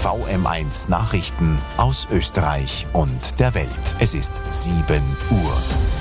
VM1 Nachrichten aus Österreich und der Welt. Es ist 7 Uhr.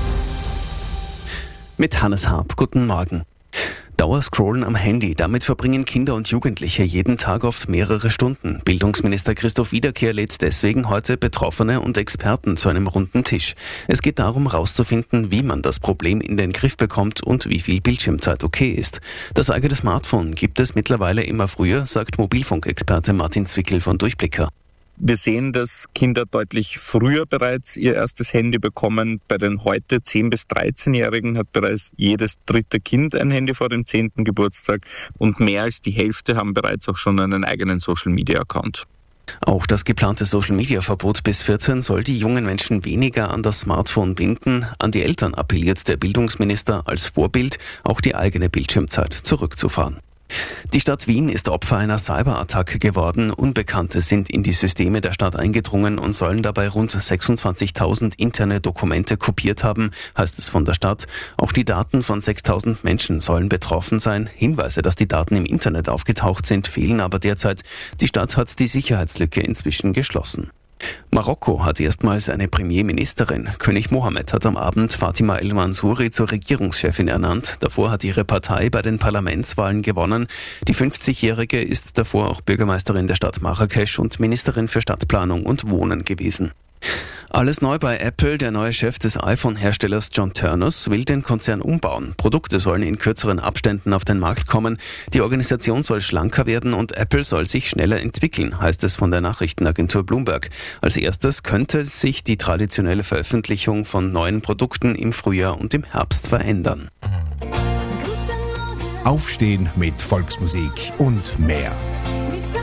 Mit Hannes Harp. Guten Morgen. Dauerscrollen am Handy. Damit verbringen Kinder und Jugendliche jeden Tag oft mehrere Stunden. Bildungsminister Christoph Wiederkehr lädt deswegen heute Betroffene und Experten zu einem runden Tisch. Es geht darum, herauszufinden, wie man das Problem in den Griff bekommt und wie viel Bildschirmzeit okay ist. Das eigene Smartphone gibt es mittlerweile immer früher, sagt Mobilfunkexperte Martin Zwickel von Durchblicker. Wir sehen, dass Kinder deutlich früher bereits ihr erstes Handy bekommen. Bei den heute 10- bis 13-Jährigen hat bereits jedes dritte Kind ein Handy vor dem 10. Geburtstag und mehr als die Hälfte haben bereits auch schon einen eigenen Social-Media-Account. Auch das geplante Social-Media-Verbot bis 14 soll die jungen Menschen weniger an das Smartphone binden. An die Eltern appelliert der Bildungsminister als Vorbild, auch die eigene Bildschirmzeit zurückzufahren. Die Stadt Wien ist Opfer einer Cyberattacke geworden. Unbekannte sind in die Systeme der Stadt eingedrungen und sollen dabei rund 26.000 interne Dokumente kopiert haben, heißt es von der Stadt. Auch die Daten von 6.000 Menschen sollen betroffen sein. Hinweise, dass die Daten im Internet aufgetaucht sind, fehlen aber derzeit. Die Stadt hat die Sicherheitslücke inzwischen geschlossen. Marokko hat erstmals eine Premierministerin. König Mohammed hat am Abend Fatima El Mansouri zur Regierungschefin ernannt. Davor hat ihre Partei bei den Parlamentswahlen gewonnen. Die 50-Jährige ist davor auch Bürgermeisterin der Stadt Marrakesch und Ministerin für Stadtplanung und Wohnen gewesen. Alles neu bei Apple. Der neue Chef des iPhone-Herstellers John Ternus will den Konzern umbauen. Produkte sollen in kürzeren Abständen auf den Markt kommen. Die Organisation soll schlanker werden und Apple soll sich schneller entwickeln, heißt es von der Nachrichtenagentur Bloomberg. Als erstes könnte sich die traditionelle Veröffentlichung von neuen Produkten im Frühjahr und im Herbst verändern. Aufstehen mit Volksmusik und mehr.